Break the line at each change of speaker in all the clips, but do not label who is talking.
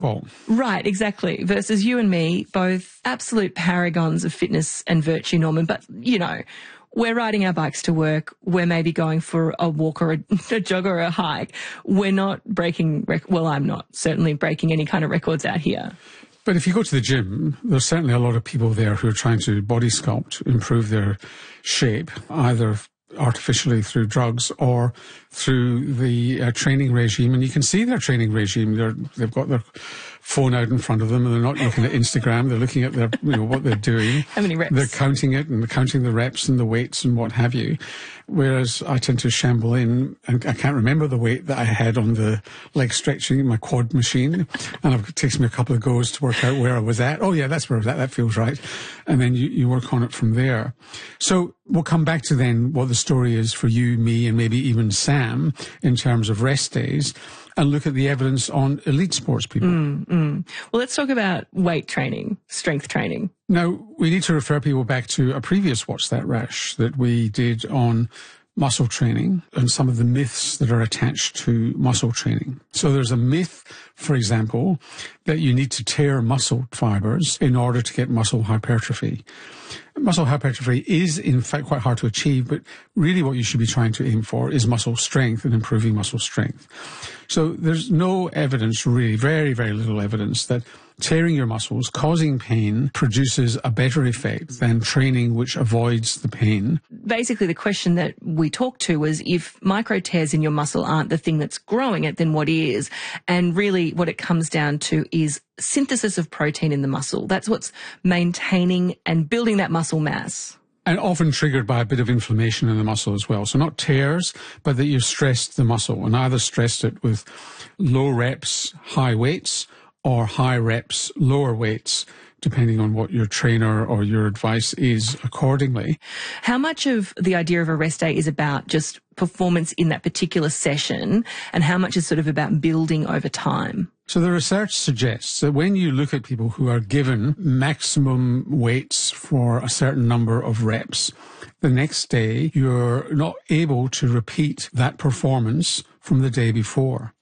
ball.
Right, exactly. Versus you and me, both absolute paragons of fitness and virtue, Norman. But, you know, we're riding our bikes to work. We're maybe going for a walk or a jog or a hike. We're not breaking, well, I'm not certainly breaking any kind of records out here.
But if you go to the gym, there's certainly a lot of people there who are trying to body sculpt, improve their shape, either artificially through drugs or through the training regime. And you can see their training regime. They've got their phone out in front of them and they're not looking at Instagram. They're looking at their, what they're doing.
How many reps?
They're counting it and counting the reps and the weights and what have you. Whereas I tend to shamble in and I can't remember the weight that I had on the leg stretching, my quad machine. And it takes me a couple of goes to work out where I was at. Oh yeah, that's where I was at. That feels right. And then you work on it from there. So we'll come back to then what the story is for you, me, and maybe even Sam in terms of rest days, and look at the evidence on elite sports people.
Well, let's talk about weight training, strength training.
Now, we need to refer people back to a previous What's That Rash that we did on muscle training and some of the myths that are attached to muscle training. So there's a myth, for example, that you need to tear muscle fibers in order to get muscle hypertrophy. Muscle hypertrophy is, in fact, quite hard to achieve, but really what you should be trying to aim for is muscle strength and improving muscle strength. So there's no evidence, really, very, very little evidence that tearing your muscles, causing pain, produces a better effect than training which avoids the pain.
Basically, the question that we talked to was if micro tears in your muscle aren't the thing that's growing it, then what is? And really what it comes down to is synthesis of protein in the muscle. That's what's maintaining and building that muscle mass.
And often triggered by a bit of inflammation in the muscle as well. So not tears, but that you've stressed the muscle and either stressed it with low reps, high weights, or high reps, lower weights, depending on what your trainer or your advice is accordingly.
How much of the idea of a rest day is about just performance in that particular session and how much is sort of about building over time?
So the research suggests that when you look at people who are given maximum weights for a certain number of reps, the next day you're not able to repeat that performance from the day before.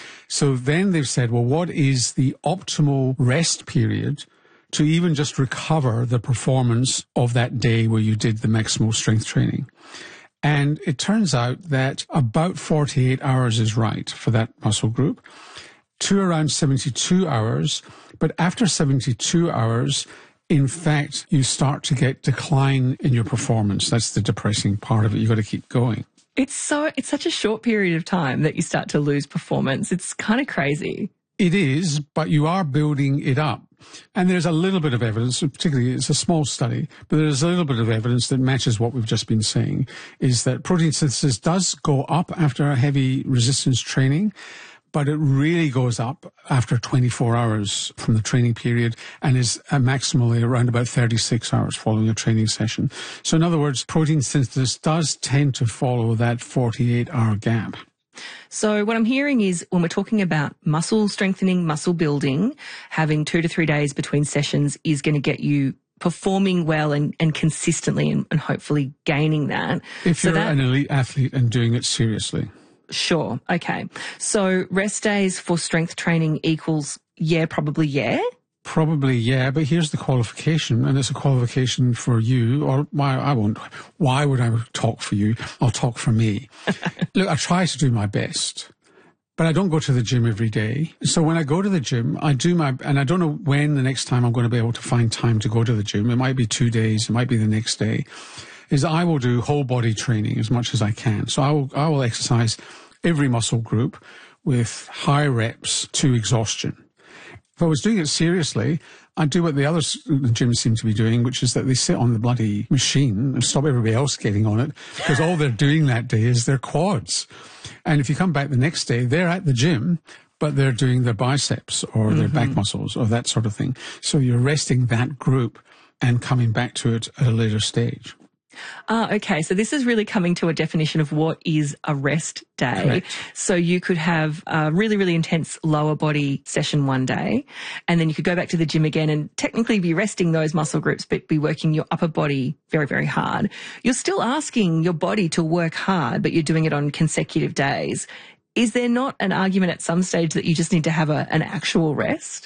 So then they've said, well, what is the optimal rest period to even just recover the performance of that day where you did the maximal strength training? And it turns out that about 48 hours is right for that muscle group, to around 72 hours. But after 72 hours, in fact, you start to get decline in your performance. That's the depressing part of it. You've got to keep going.
It's such a short period of time that you start to lose performance. It's kind of crazy.
It is, but you are building it up. And there's a little bit of evidence, particularly it's a small study, but there's a little bit of evidence that matches what we've just been saying, is that protein synthesis does go up after a heavy resistance training, but it really goes up after 24 hours from the training period and is maximally around about 36 hours following a training session. So in other words, protein synthesis does tend to follow that 48-hour gap.
So what I'm hearing is when we're talking about muscle strengthening, muscle building, having 2 to 3 days between sessions is going to get you performing well and consistently and hopefully gaining that.
If you're an elite athlete and doing it seriously.
Sure. Okay. So rest days for strength training equals probably yeah?
Probably, yeah, but here's the qualification, and it's a qualification for you, or I won't. Why would I talk for you? I'll talk for me. Look, I try to do my best, but I don't go to the gym every day. So when I go to the gym, and I don't know when the next time I'm going to be able to find time to go to the gym. It might be 2 days, it might be the next day, is I will do whole body training as much as I can. So I will exercise every muscle group with high reps to exhaustion. If I was doing it seriously, I'd do what the other gyms seem to be doing, which is that they sit on the bloody machine and stop everybody else getting on it, because all they're doing that day is their quads. And if you come back the next day, they're at the gym, but they're doing their biceps or their back muscles or that sort of thing. So you're resting that group and coming back to it at a later stage.
Okay. So this is really coming to a definition of what is a rest day.
Correct.
So you could have a really, really intense lower body session one day, and then you could go back to the gym again and technically be resting those muscle groups, but be working your upper body very, very hard. You're still asking your body to work hard, but you're doing it on consecutive days. is there not an argument at some stage that you just need to have an actual rest?